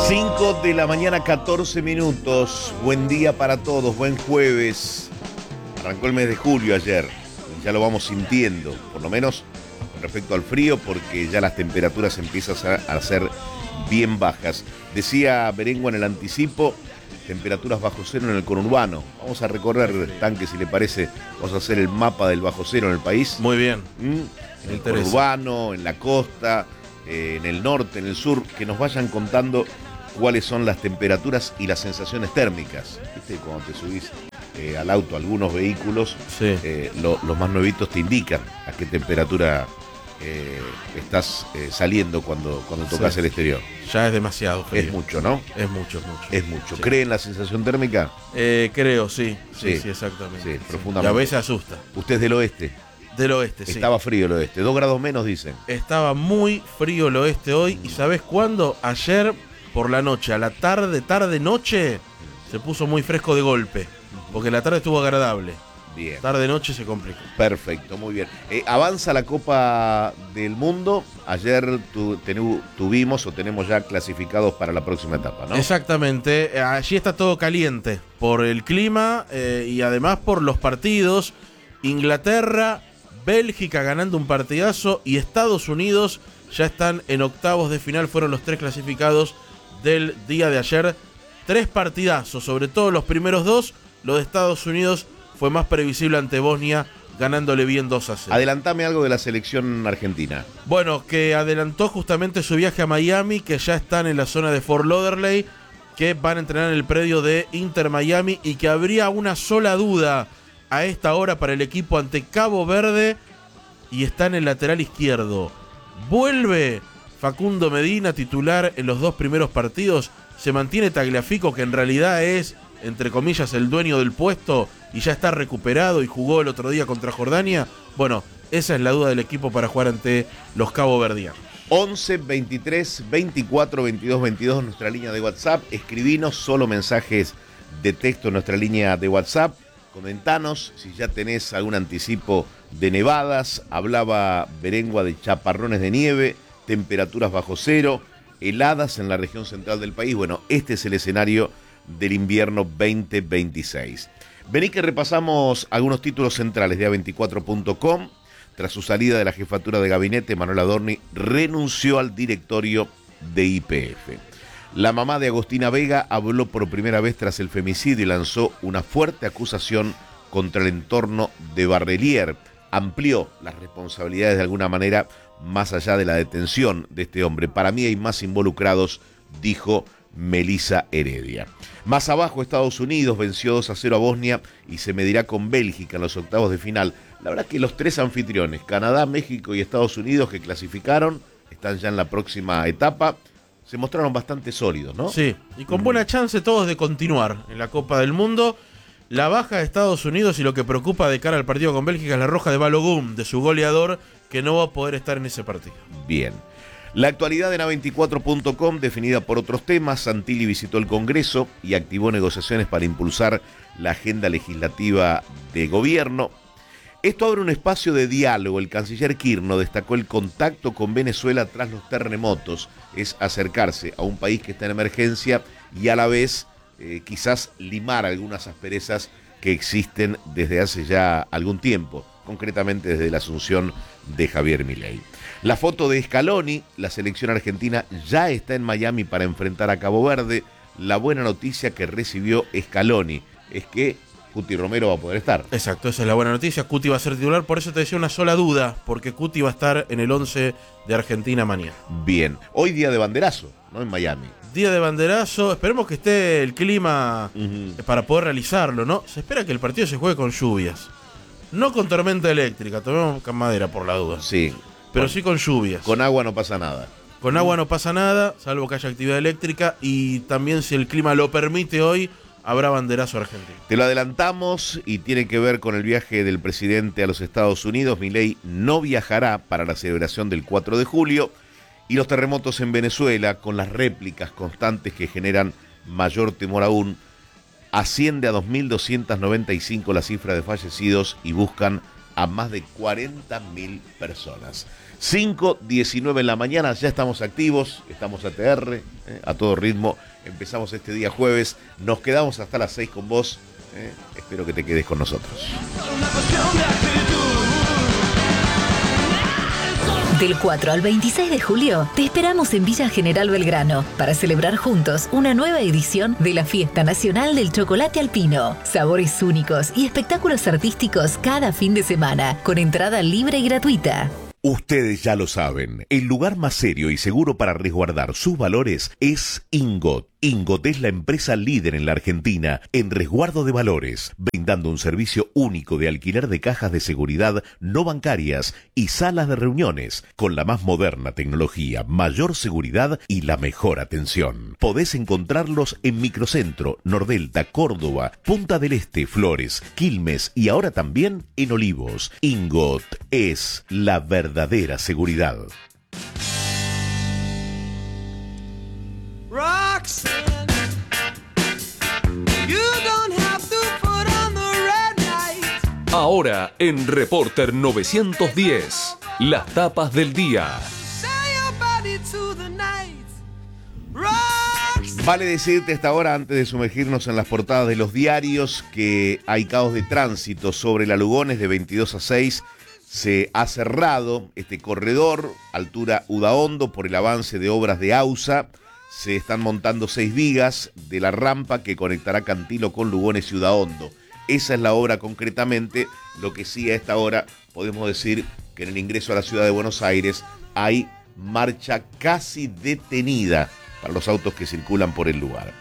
5 de la mañana, 14 minutos. Buen día para todos, buen jueves. Arrancó el mes de julio ayer. Ya lo vamos sintiendo, por lo menos con respecto al frío, porque ya las temperaturas empiezan a ser bien bajas. Decía Berengua en el anticipo, temperaturas bajo cero en el conurbano. Vamos a recorrer, Tanque, si le parece. Vamos a hacer el mapa del bajo cero en el país. Muy bien. En el conurbano, en la costa, en el norte, en el sur, que nos vayan contando cuáles son las temperaturas y las sensaciones térmicas. ¿Viste? Cuando te subís al auto, algunos vehículos, sí. Los más nuevitos te indican a qué temperatura estás saliendo cuando tocas el exterior. Ya es demasiado frío. Es mucho, ¿no? Es mucho. Es mucho. Sí. ¿Cree en la sensación térmica? Creo, sí, exactamente. Sí, Sí. profundamente. Y a veces asusta. Usted es del oeste. Del oeste, sí. Estaba frío el oeste, 2 grados menos dicen. Estaba muy frío el oeste hoy. ¿Y sabés cuándo? Ayer por la noche, a la tarde-noche, se puso muy fresco de golpe. Porque la tarde estuvo agradable. Bien. Tarde-noche se complicó. Perfecto, muy bien. Avanza la Copa del Mundo. Ayer tenemos ya clasificados para la próxima etapa, ¿no? Exactamente. Allí está todo caliente por el clima y además por los partidos. Inglaterra, Bélgica ganando un partidazo y Estados Unidos ya están en octavos de final. Fueron los 3 clasificados del día de ayer. 3 partidazos, sobre todo los primeros 2. Lo de Estados Unidos fue más previsible ante Bosnia, ganándole bien 2-0. Adelantame algo de la selección argentina. Bueno, que adelantó justamente su viaje a Miami, que ya están en la zona de Fort Lauderdale, que van a entrenar en el predio de Inter Miami y que habría una sola duda a esta hora para el equipo ante Cabo Verde y está en el lateral izquierdo. ¿Vuelve Facundo Medina titular en los 2 primeros partidos? ¿Se mantiene Tagliafico, que en realidad es, entre comillas, el dueño del puesto y ya está recuperado y jugó el otro día contra Jordania? Bueno, esa es la duda del equipo para jugar ante los caboverdianos. 11 23 24 22 22, nuestra línea de WhatsApp. Escribinos solo mensajes de texto en nuestra línea de WhatsApp. Comentanos si ya tenés algún anticipo de nevadas. Hablaba Berengua de chaparrones de nieve, temperaturas bajo cero, heladas en la región central del país. Bueno, este es el escenario del invierno 2026. Vení que repasamos algunos títulos centrales de A24.com. Tras su salida de la jefatura de gabinete, Manuel Adorni renunció al directorio de YPF. La mamá de Agostina Vega habló por primera vez tras el femicidio y lanzó una fuerte acusación contra el entorno de Barrelier. Amplió las responsabilidades de alguna manera más allá de la detención de este hombre. Para mí hay más involucrados, dijo Melissa Heredia. Más abajo, Estados Unidos venció 2-0 a Bosnia y se medirá con Bélgica en los octavos de final. La verdad que los 3 anfitriones, Canadá, México y Estados Unidos, que clasificaron, están ya en la próxima etapa. Se mostraron bastante sólidos, ¿no? Sí, y con buena chance todos de continuar en la Copa del Mundo. La baja de Estados Unidos y lo que preocupa de cara al partido con Bélgica es la roja de Balogun, de su goleador, que no va a poder estar en ese partido. Bien. La actualidad en A24.com, definida por otros temas. Santilli visitó el Congreso y activó negociaciones para impulsar la agenda legislativa de gobierno. Esto abre un espacio de diálogo. El canciller Kirchner destacó el contacto con Venezuela tras los terremotos. Es acercarse a un país que está en emergencia y a la vez quizás limar algunas asperezas que existen desde hace ya algún tiempo, concretamente desde la asunción de Javier Milei. La foto de Scaloni, la selección argentina ya está en Miami para enfrentar a Cabo Verde. La buena noticia que recibió Scaloni es que Cuti Romero va a poder estar. Exacto, esa es la buena noticia. Cuti va a ser titular, por eso te decía una sola duda, porque Cuti va a estar en el 11 de Argentina mañana. Bien, hoy día de banderazo, ¿no? En Miami. Día de banderazo, esperemos que esté el clima para poder realizarlo, ¿no? Se espera que el partido se juegue con lluvias, no con tormenta eléctrica, tomemos madera por la duda. Sí. Pero sí con lluvias. Con agua no pasa nada. Con agua no pasa nada, salvo que haya actividad eléctrica, y también si el clima lo permite hoy, habrá banderazo argentino. Te lo adelantamos y tiene que ver con el viaje del presidente a los Estados Unidos. Milei no viajará para la celebración del 4 de julio y los terremotos en Venezuela, con las réplicas constantes que generan mayor temor aún, asciende a 2.295 la cifra de fallecidos y buscan a más de 40.000 personas. 5:19 en la mañana, ya estamos activos, estamos ATR, a todo ritmo. Empezamos este día jueves, nos quedamos hasta las 6 con vos. Espero que te quedes con nosotros. Del 4 al 26 de julio, te esperamos en Villa General Belgrano para celebrar juntos una nueva edición de la Fiesta Nacional del Chocolate Alpino. Sabores únicos y espectáculos artísticos cada fin de semana, con entrada libre y gratuita. Ustedes ya lo saben, el lugar más serio y seguro para resguardar sus valores es Ingot. Ingot es la empresa líder en la Argentina en resguardo de valores, brindando un servicio único de alquiler de cajas de seguridad no bancarias y salas de reuniones, con la más moderna tecnología, mayor seguridad y la mejor atención. Podés encontrarlos en Microcentro, Nordelta, Córdoba, Punta del Este, Flores, Quilmes y ahora también en Olivos. Ingot es la verdadera seguridad. Roxanne, you don't have to put on the red light. Ahora en Reporter 910, las tapas del día. Say your body to the night. Roxanne. Vale decirte esta hora, antes de sumergirnos en las portadas de los diarios, que hay caos de tránsito sobre la Lugones de 22 a 6. Se ha cerrado este corredor, altura Udaondo, por el avance de obras de AUSA. Se están montando 6 vigas de la rampa que conectará Cantilo con Lugones y Udaondo. Esa es la obra concretamente. Lo que sí a esta hora podemos decir que en el ingreso a la ciudad de Buenos Aires hay marcha casi detenida para los autos que circulan por el lugar.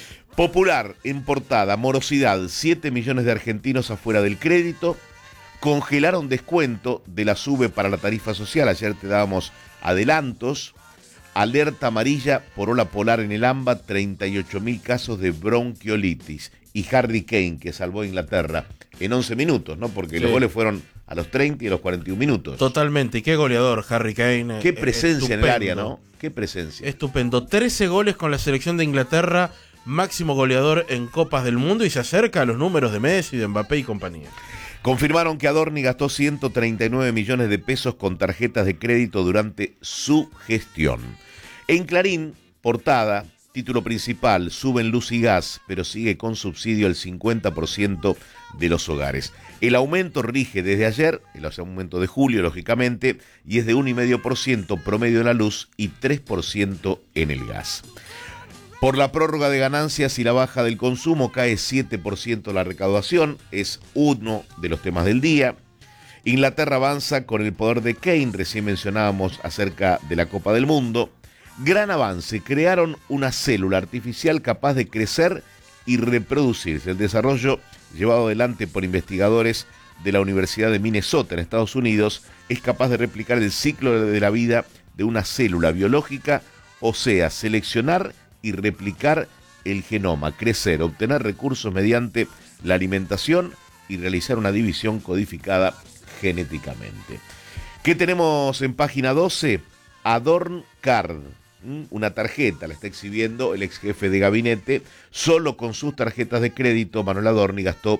Popular en portada, morosidad, 7 millones de argentinos afuera del crédito. Congelaron descuento de la SUBE para la tarifa social. Ayer te dábamos adelantos. Alerta amarilla por ola polar en el AMBA, 38.000 casos de bronquiolitis. Y Harry Kane, que salvó a Inglaterra en 11 minutos, ¿no? Porque los goles fueron a los 30 y a los 41 minutos. Totalmente. Y qué goleador, Harry Kane. Qué presencia en el área, ¿no? Qué presencia. Estupendo. 13 goles con la selección de Inglaterra, máximo goleador en Copas del Mundo y se acerca a los números de Messi, de Mbappé y compañía. Confirmaron que Adorni gastó 139 millones de pesos con tarjetas de crédito durante su gestión. En Clarín, portada, título principal, suben luz y gas, pero sigue con subsidio el 50% de los hogares. El aumento rige desde ayer, el aumento de julio, lógicamente, y es de 1,5% promedio en la luz y 3% en el gas. Por la prórroga de ganancias y la baja del consumo cae 7% la recaudación, es uno de los temas del día. Inglaterra avanza con el poder de Kane, recién mencionábamos acerca de la Copa del Mundo. Gran avance, crearon una célula artificial capaz de crecer y reproducirse. El desarrollo, llevado adelante por investigadores de la Universidad de Minnesota en Estados Unidos, es capaz de replicar el ciclo de la vida de una célula biológica, o sea, seleccionar y replicar el genoma, crecer, obtener recursos mediante la alimentación y realizar una división codificada genéticamente. ¿Qué tenemos en página 12? Adorn Card, una tarjeta, la está exhibiendo el ex jefe de gabinete. Solo con sus tarjetas de crédito, Manuel Adorni gastó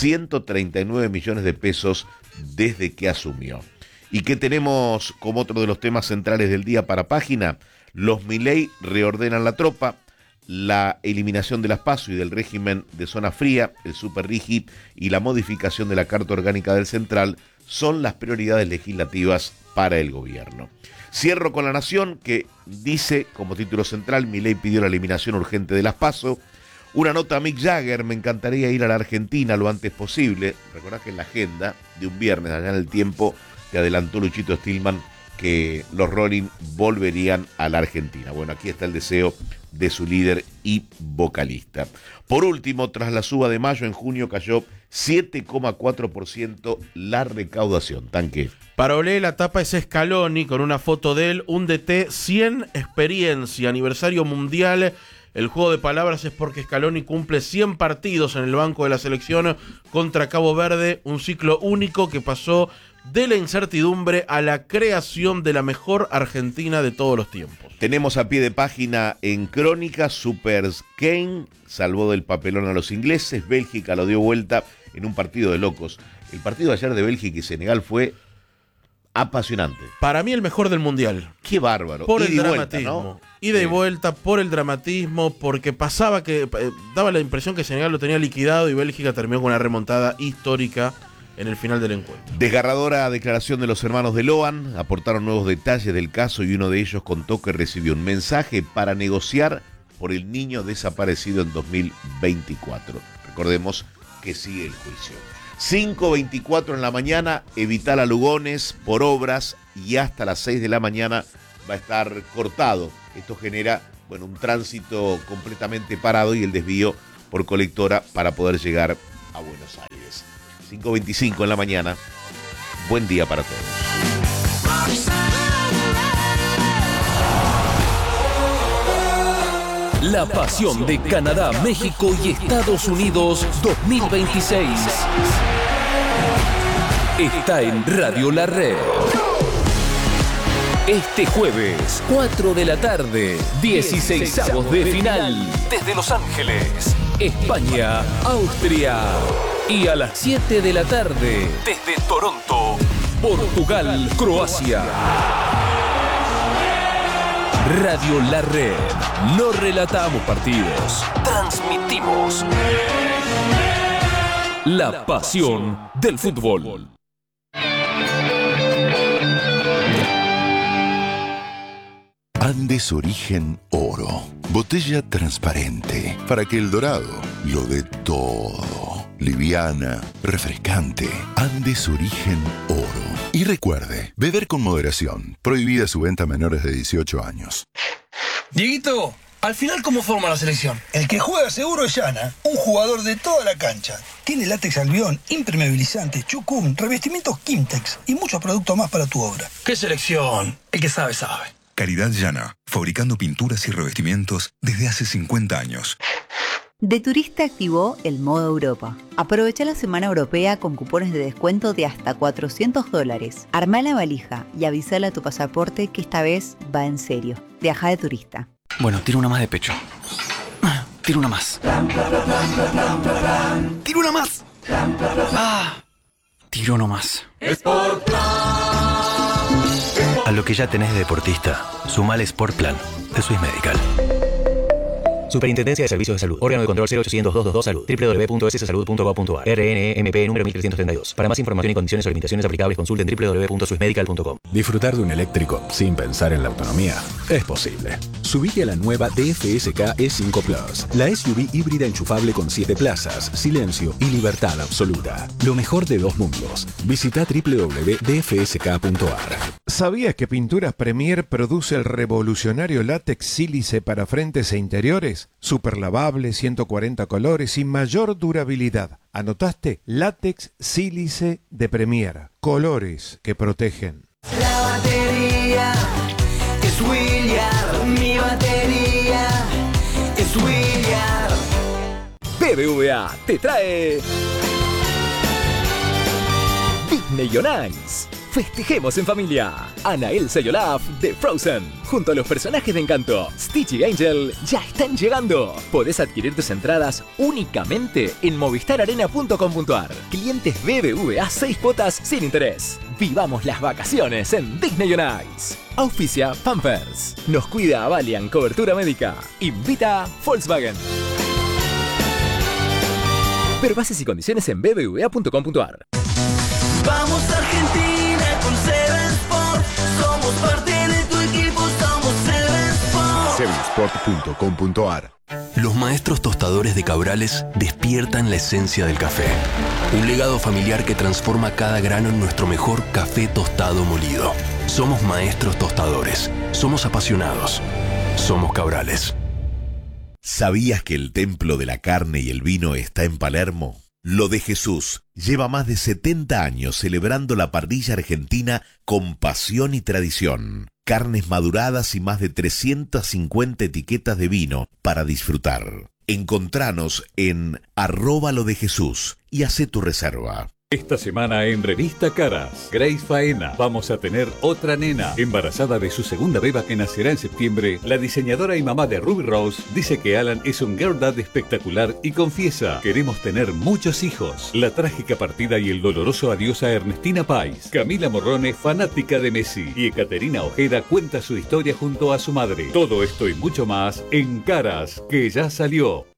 139 millones de pesos desde que asumió. ¿Y qué tenemos como otro de los temas centrales del día para página? Los Milei reordenan la tropa, la eliminación de las PASO y del régimen de zona fría, el superrigi y la modificación de la Carta Orgánica del Central son las prioridades legislativas para el gobierno. Cierro con La Nación, que dice como título central: Milei pidió la eliminación urgente de las PASO. Una nota a Mick Jagger: me encantaría ir a la Argentina lo antes posible. Recordá que en la agenda de un viernes allá en el tiempo te adelantó Luchito Stillman que los Rolling volverían a la Argentina. Bueno, aquí está el deseo de su líder y vocalista. Por último, tras la suba de mayo, en junio cayó 7,4% la recaudación. Tanque. Para Olé, la tapa es Scaloni, con una foto de él, un DT 100 experiencia, aniversario mundial. El juego de palabras es porque Scaloni cumple 100 partidos en el banco de la selección contra Cabo Verde, un ciclo único que pasó de la incertidumbre a la creación de la mejor Argentina de todos los tiempos. Tenemos a pie de página en Crónica: Super Kane salvó del papelón a los ingleses, Bélgica lo dio vuelta en un partido de locos. El partido de ayer de Bélgica y Senegal fue apasionante. Para mí el mejor del Mundial. Qué bárbaro. Por el Ida y dramatismo. vuelta, ¿no? Ida y Sí. vuelta, por el dramatismo, porque pasaba que daba la impresión que Senegal lo tenía liquidado y Bélgica terminó con una remontada histórica en el final del encuentro. Desgarradora declaración de los hermanos de Loan, aportaron nuevos detalles del caso y uno de ellos contó que recibió un mensaje para negociar por el niño desaparecido en 2024. Recordemos que sigue el juicio. 5:24 en la mañana, Evital a Lugones por obras y hasta las 6 de la mañana va a estar cortado. Esto genera, un tránsito completamente parado y el desvío por colectora para poder llegar a Buenos Aires. 5:25 en la mañana. Buen día para todos. La pasión de Canadá, México y Estados Unidos 2026. Está en Radio La Red. Este jueves, 4 de la tarde, 16avos de final. Desde Los Ángeles, España, Austria. Y a las 7 de la tarde, desde Toronto, Portugal, Croacia. Radio La Red. No relatamos partidos, transmitimos la pasión del fútbol. Andes Origen Oro. Botella transparente para que el dorado lo dé todo. Liviana, refrescante. Andes Origen Oro. Y recuerde, beber con moderación. Prohibida su venta a menores de 18 años. Dieguito, al final, ¿cómo forma la selección? El que juega seguro es Yana, un jugador de toda la cancha. Tiene látex albión, impermeabilizante, chucum, revestimientos Kimtex y muchos productos más para tu obra. ¿Qué selección? El que sabe, sabe. Caridad Yana, fabricando pinturas y revestimientos desde hace 50 años. De Turista activó el modo Europa. Aprovecha la semana europea con cupones de descuento de hasta $400. Armá la valija y avísale a tu pasaporte que esta vez va en serio. Viaja de turista. Bueno, tiro una más de pecho. Tiro una más. Tiro una más. Tiro no más. A lo que ya tenés de deportista, sumale Sport Plan de Swiss Medical. Superintendencia de Servicios de Salud. Órgano de control 0800-222 Salud. www.sssalud.gov.ar. RNMP número 1332. Para más información y condiciones o limitaciones aplicables, consulten www.swissmedical.com. Disfrutar de un eléctrico sin pensar en la autonomía es posible. Subite a la nueva DFSK E5 Plus, la SUV híbrida enchufable con 7 plazas, silencio y libertad absoluta. Lo mejor de dos mundos. Visita www.dfsk.ar. ¿Sabías que Pinturas Premier produce el revolucionario látex sílice para frentes e interiores? Super lavable, 140 colores y mayor durabilidad. ¿Anotaste? Látex sílice de Premier. Colores que protegen. La batería es William, mi batería es William. BBVA te trae Disney on Ice. Festejemos en familia. Ana, Elsa y Olaf de Frozen, junto a los personajes de Encanto, Stitch y Angel, ya están llegando. Podés adquirir tus entradas únicamente en movistararena.com.ar. Clientes BBVA 6 cuotas sin interés. Vivamos las vacaciones en Disney on Ice. Auspicia Pampers. Nos cuida Avalian Cobertura Médica. Invita Volkswagen. Ver bases y condiciones en bbva.com.ar. Vamos Argentina con Seven Sport. Somos parte de tu equipo, somos Seven Sport. Sevensport.com.ar. Los maestros tostadores de Cabrales despiertan la esencia del café. Un legado familiar que transforma cada grano en nuestro mejor café tostado molido. Somos maestros tostadores. Somos apasionados. Somos Cabrales. ¿Sabías que el templo de la carne y el vino está en Palermo? Lo de Jesús lleva más de 70 años celebrando la parrilla argentina con pasión y tradición. Carnes maduradas y más de 350 etiquetas de vino para disfrutar. Encontranos en @lodejesús y hacé tu reserva. Esta semana en Revista Caras, Grace Faena. Vamos a tener otra nena. Embarazada de su segunda beba que nacerá en septiembre, la diseñadora y mamá de Ruby Rose dice que Alan es un girl dad espectacular y confiesa: queremos tener muchos hijos. La trágica partida y el doloroso adiós a Ernestina Pais. Camila Morrone, fanática de Messi. Y Ekaterina Ojeda cuenta su historia junto a su madre. Todo esto y mucho más en Caras, que ya salió.